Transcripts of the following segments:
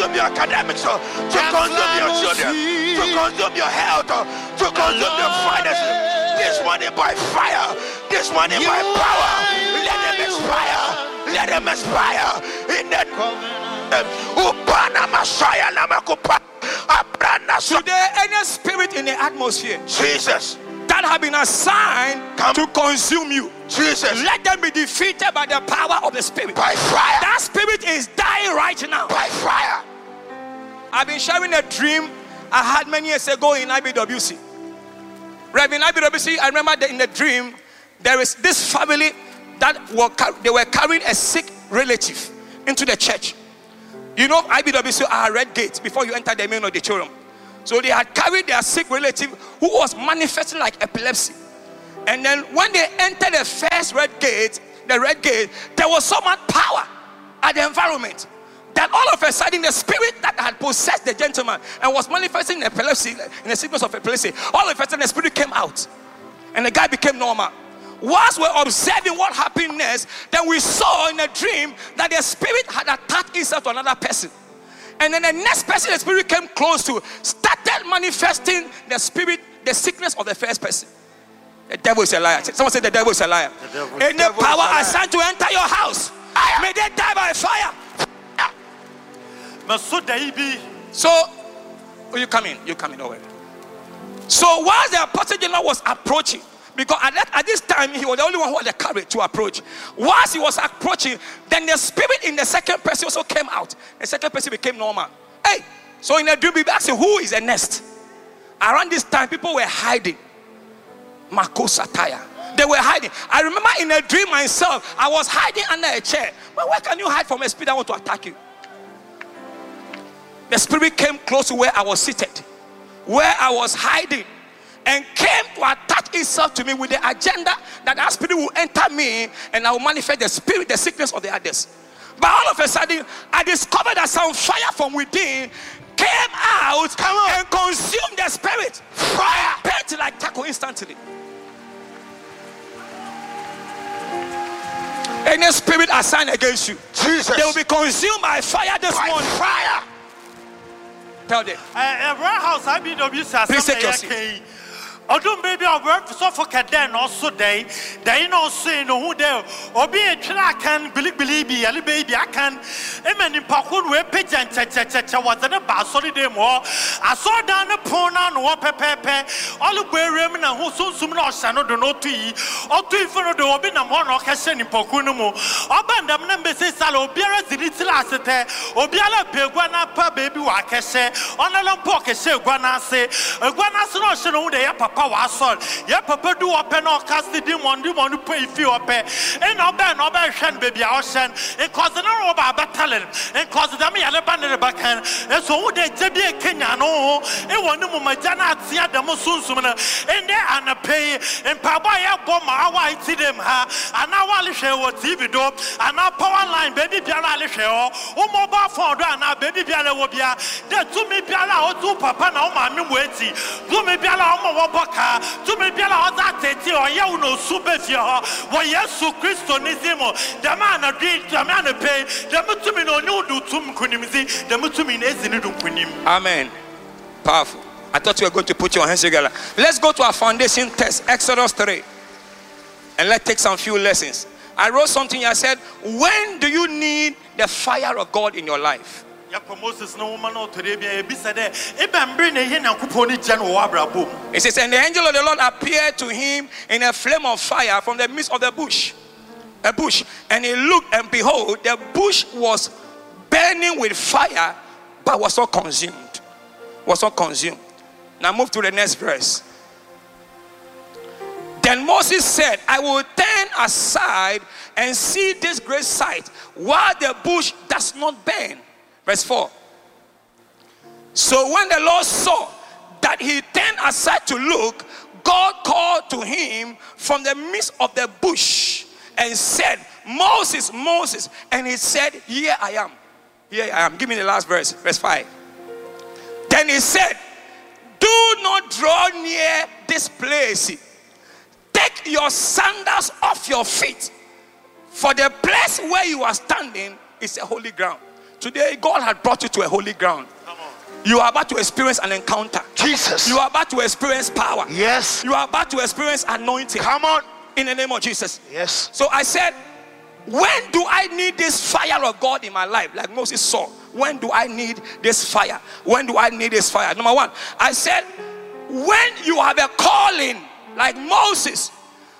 consume your academics, to consume your children, to consume your health, to consume your finances. This morning by fire, this morning by power. Let them expire. Let them expire. In the today, any spirit in the atmosphere, Jesus, that have been assigned to consume you, Jesus, let them be defeated by the power of the spirit. By fire. That spirit is dying right now. By fire. I've been sharing a dream I had many years ago in IBWC. Reverend IBWC, I remember that in the dream, there is this family that they were carrying a sick relative into the church. You know, IBWC are red gates before you enter the main auditorium. So they had carried their sick relative who was manifesting like epilepsy. And then when they entered the first red gate, there was so much power at the environment that all of a sudden the spirit that had possessed the gentleman and was manifesting epilepsy, in the sickness of epilepsy, all of a sudden the spirit came out and the guy became normal. Whilst we're observing what happened next, then we saw in a dream that the spirit had attached itself to another person. And then the next person the spirit came close to started manifesting the spirit, the sickness of the first person. The devil is a liar. Someone said the devil is a liar. Any power assigned to enter your house, may they die by fire. So, you come in, don't worry. So while the apostle general was approaching, because at this time he was the only one who had the courage to approach. Whilst he was approaching, then the spirit in the second person also came out. The second person became normal. Hey, so in a dream we asked who is the next? Around this time people were hiding. Makosataya. They were hiding. I remember in a dream myself, I was hiding under a chair. But where can you hide from a spirit that want to attack you? The spirit came close to where I was seated, where I was hiding, and came to attach itself to me with the agenda that spirit will enter me and I will manifest the spirit, the sickness of the others. But all of a sudden, I discovered that some fire from within came out and consumed the spirit. Fire burnt like taco instantly. Any spirit assigned against you, Jesus, they will be consumed by fire this morning. Fire. Tell them. Please take your seat. Odum baby I work so for kaden also day. They no say no who there. Obi a can believe ali baby I can. Emen in pakun we page and cha was the bas solid more. I saw down the pona no pepe. All the way remen and who soon soon or sano do no tea. Or two in front of the obin and one occasion in Pokunumo. Oban them number says Salo Biara Zinitila Sete. Obiala Peguana pa baby wakese. On a long pocket say Guana say. Guana no they are power son. Ya papa do open or cast the demon to pay if you pay. And no shen baby ocean. And cause the no about talent. And cause them yellow banner backhand. And so they Jebby Kenya no. And one of my Jana Tia the Mosun summoner. And they are pay. And Pabaya Boma, I see them ha. And now I'll share what TV do. And now power line baby Piala share. Oh, mobile phone and now baby Piala will be. There to me Piala or to Papa now, my new waiting. To me Piala to me Piala Teti or Yauno Superfia, why Yesu Christo Nizimo, the man agreed, the man pay, the Mutumino no do tum kunimzi, the Mutumin Ezinudum kunim. Amen. Powerful. I thought you were going to put your hands together. Let's go to our foundation test, Exodus 3. And let's take some few lessons. I wrote something, I said, when do you need the fire of God in your life? It says, and the angel of the Lord appeared to him in a flame of fire from the midst of the bush. A bush. And he looked, and behold, the bush was burning with fire, but was not consumed. Now move to the next verse. Then Moses said, I will turn aside and see this great sight, while the bush does not burn. Verse 4. So when the Lord saw that he turned aside to look, God called to him from the midst of the bush and said, Moses, Moses. And he said, Here I am. Here I am. Give me the last verse. Verse 5. Then he said, do not draw near this place. Take your sandals off your feet. For the place where you are standing is a holy ground. Today, God has brought you to a holy ground. You are about to experience an encounter. Jesus. You are about to experience power. Yes. You are about to experience anointing. Come on. In the name of Jesus. Yes. So I said, when do I need this fire of God in my life? Like Moses saw. When do I need this fire? When do I need this fire? Number one, I said, when you have a calling like Moses,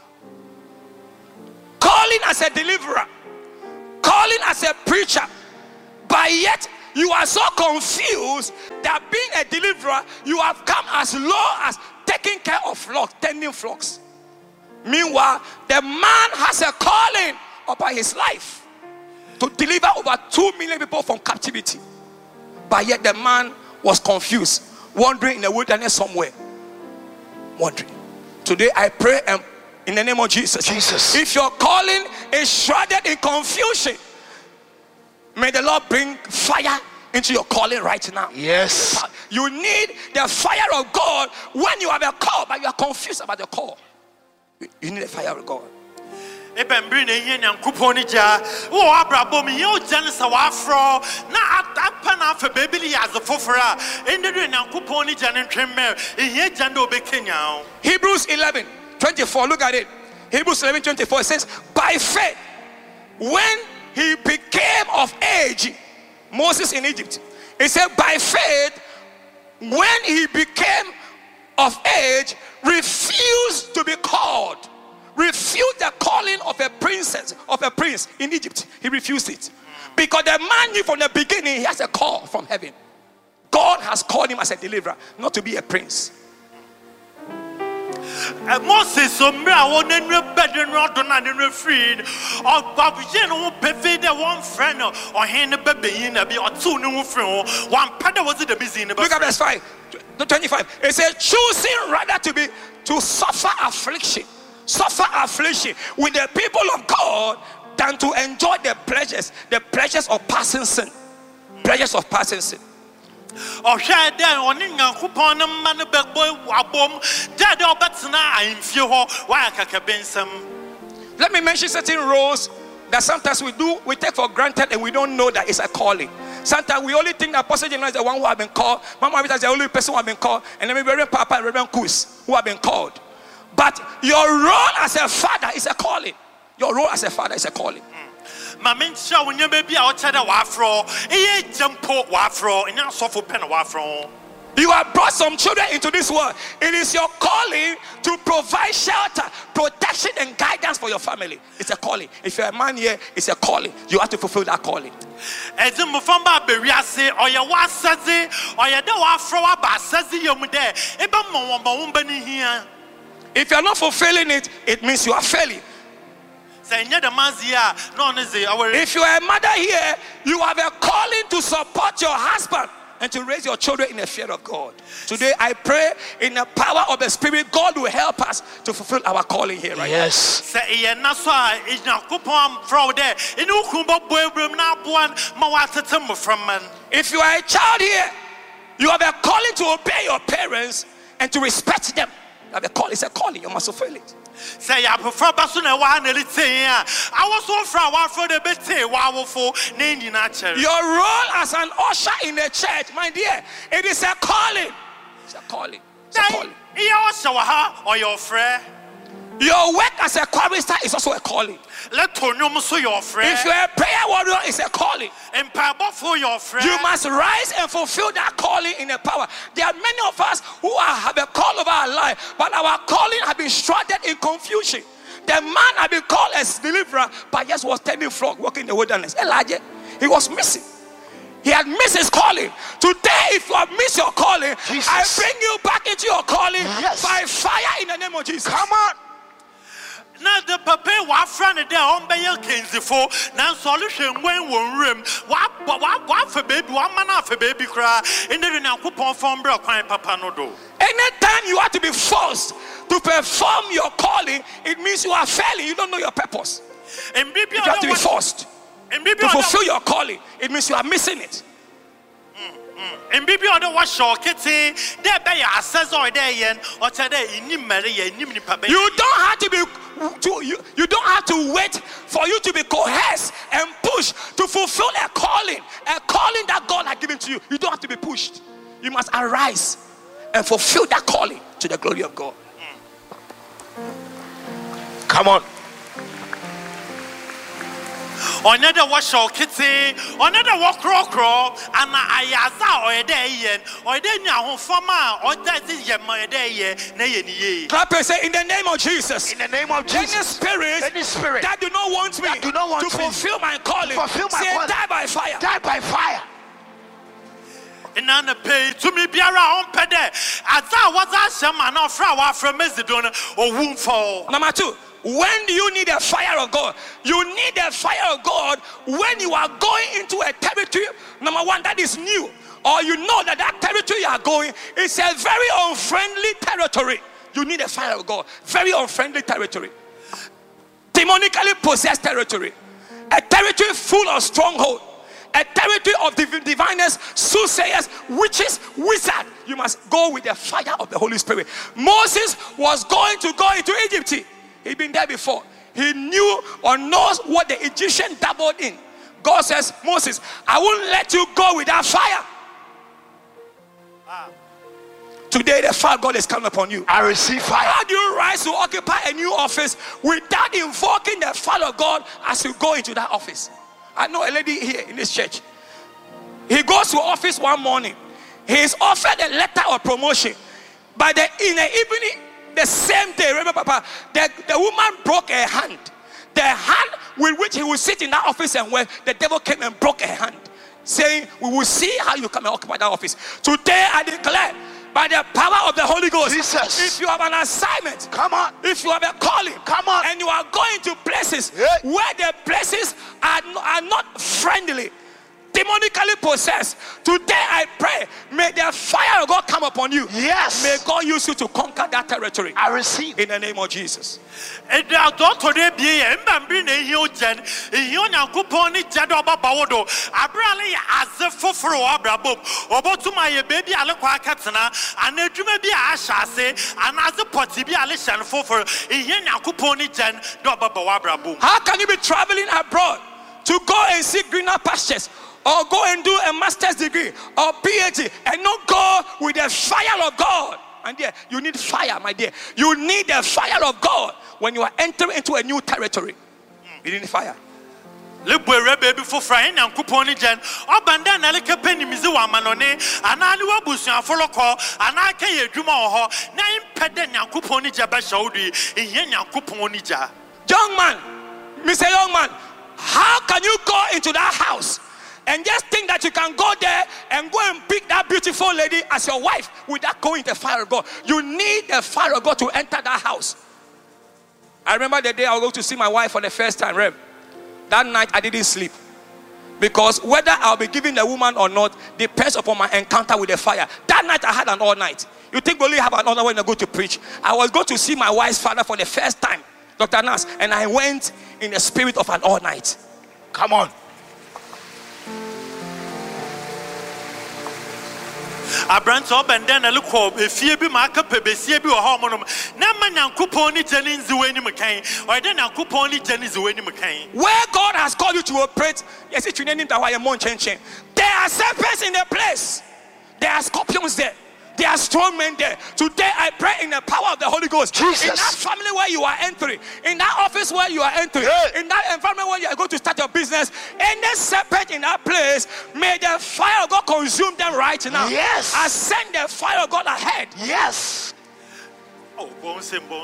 calling as a deliverer, calling as a preacher, but yet you are so confused that being a deliverer, you have come as low as taking care of flocks, tending flocks. Meanwhile, the man has a calling upon his life to deliver over 2 million people from captivity. But yet the man was confused, wandering in the wilderness somewhere. Wandering. Today I pray in the name of Jesus. If your calling is shrouded in confusion, may the Lord bring fire into your calling right now. Yes. You need the fire of God when you have a call, but you are confused about the call. You need the fire of God. Hebrews 11:24. Look at it. Hebrews 11:24 says, by faith, when he became of age, Moses in Egypt, he said, by faith, when he became of age, refused to be called, refused the calling of a princess, of a prince in Egypt. He refused it because the man knew from the beginning he has a call from heaven. God has called him as a deliverer, not to be a prince. Moses free one friend or hand baby Look at verse 25. It says, choosing rather to suffer affliction with the people of God than to enjoy the pleasures of passing sin. Pleasures of passing sin. Let me mention certain roles that sometimes we take for granted and we don't know that it's a calling. Sometimes we only think that Apostle General is the one who has been called. Mama Rita is the only person who has been called. And then Reverend Papa and Reverend Kus who have been called. But your role as a father is a calling. Your role as a father is a calling. You have brought some children into this world. It is your calling to provide shelter, protection, and guidance for your family. It's a calling. If you're a man here, it's a calling. You have to fulfill that calling. If you're not fulfilling it, it means you are failing. If you are a mother here, you have a calling to support your husband and to raise your children in the fear of God. Today I pray in the power of the Spirit, God will help us to fulfill our calling here right now. If you are a child here, you have a calling to obey your parents and to respect them. You have a call. It's a calling. You must fulfill it. Your role as an usher in the church, my dear, it is a calling. It's a calling. It's a calling. Your work as a chorister is also a calling. If you are a prayer warrior, it's a calling. You must rise and fulfill that calling in the power. There are many of us who have a call over our life, but our calling has been shrouded in confusion. The man had been called as deliverer, but yes, was tending flock, walking in the wilderness. Elijah, he was missing. He had missed his calling. Today, if you have missed your calling, Jesus, I bring you back into your calling by fire in the name of Jesus. Come on. Now the papa wa friend there on be kenzifo now solution when room wa for baby wa man for baby cry in the Nyankopon form bro kwan papa no do. Anytime you have to be forced to perform your calling, it means you are failing. You don't know your purpose. You have to be forced to fulfill your calling. It means you are missing it. And baby on the wash or kitty, there be a says or there yen or today in Nimmer. You don't have to be you don't have to wait for you to be coerced and pushed to fulfill a calling that God has given to you. You don't have to be pushed. You must arise and fulfill that calling to the glory of God. Come on. Another wash or kitty, another walk crow, and I or a day, or then now farmer, or that is my day, nay. Clap and say, in the name of Jesus. In the name of Jesus. Any spirit that do not want me to fulfill my calling, say, die by fire. Die by fire. In an pay to me be around pede. As I was asked some man of flower from Mesidona or womb fall. Number 2. When do you need the fire of God? You need the fire of God when you are going into a territory, number 1, that is new. Or you know that territory you are going is a very unfriendly territory. You need the fire of God. Very unfriendly territory. Demonically possessed territory. A territory full of stronghold. A territory of diviners, soothsayers, witches, wizards. You must go with the fire of the Holy Spirit. Moses was going to go into Egypt. He'd been there before. He knew or knows what the Egyptian dabbled in. God says, Moses, I won't let you go without fire. Today the fire of God is coming upon you. I receive fire. How do you rise to occupy a new office without invoking the fire of God as you go into that office? I know a lady here in this church. He goes to office one morning. He is offered a letter of promotion. But in the evening, the same day, remember, Papa, the woman broke her hand. The hand with which he would sit in that office and work, the devil came and broke her hand, saying, we will see how you come and occupy that office. Today, I declare, by the power of the Holy Ghost, Jesus. If you have an assignment, come on. If you have a calling, come on. And you are going to places where the places are not friendly, demonically possessed, today I pray, may the fire of God come upon you. Yes. May God use you to conquer that territory. I receive. In the name of Jesus. How can you be traveling abroad to go and see greener pastures, or go and do a master's degree or PhD and not go with the fire of God? And dear, you need fire, my dear. You need the fire of God when you are entering into a new territory. You need fire. Baby for frying and coupon gen, or bandana like a penny mizu manone, and I knew a bush and follow call, and I can't do more. Nine pedant and coupon jabashodi, in yen and coupon ja. Young man, Mr. Young man, how can you go into that house and just think that you can go there and go and pick that beautiful lady as your wife without going to the fire of God? You need the fire of God to enter that house. I remember the day I was going to see my wife for the first time, Rev. That night I didn't sleep. Because whether I'll be giving the woman or not depends upon my encounter with the fire. That night I had an all night. You think we only have an all night when I go to preach? I was going to see my wife's father for the first time, Dr. Nas, and I went in the spirit of an all night. Come on. Abranto and then a look hope if you be my cup, be see you a hormone. Naman coupon Jennings when you McCain, or then a coupon Jennings when you McCain. Where God has called you to operate, yes, it's your name that why you're changing. There are serpents in the place, there are scorpions there. There are strong men there. Today I pray in the power of the Holy Ghost. Jesus. In that family where you are entering, in that office where you are entering, in that environment where you are going to start your business, any serpent in that place, may the fire of God consume them right now. Yes. I send the fire of God ahead. Yes. Oh, bone symbol.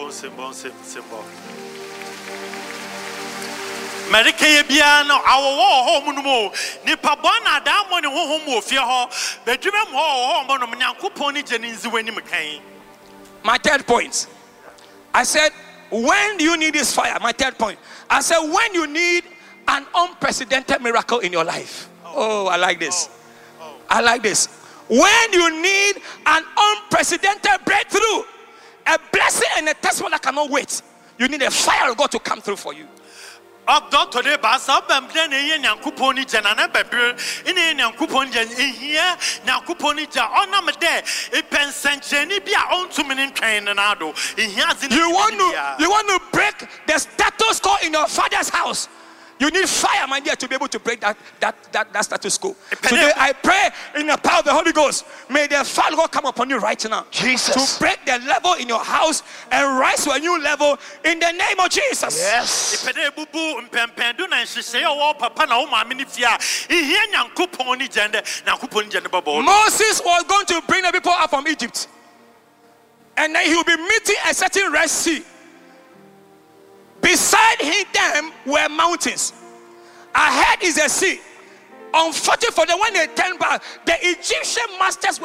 Medicare Biano, our war home no more. Nipabana down money home of your home. The dream home on a coupon Jennings when you McCain. My third point. I said, when do you need this fire? My third point. I said, when you need an unprecedented miracle in your life. Oh, I like this. I like this. When you need an unprecedented breakthrough, a blessing and a testimony that cannot wait, you need a fire of God to come through for you. Doctor de Basa, Bamblene, Yankuponi, Janana, Babur, in Yankupon, here, Nankuponija, on number there, a pensentioni be our own 2 minute train and ado. You want to break the status quo in your father's house. You need fire, my dear, to be able to break that status quo. Today, I pray in the power of the Holy Ghost. May the fire of God come upon you right now. Jesus. To break the level in your house and rise to a new level in the name of Jesus. Yes. Moses was going to bring the people out from Egypt. And then he will be meeting a certain Red Sea. Beside them were mountains. Ahead is a sea. Unfortunately for them, when they turned back, the Egyptian masters were